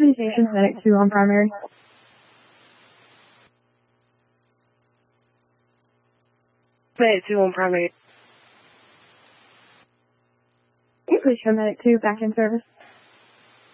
Communications Medic 2 on primary. Medic 2 on primary. Please show Medic 2 back in service.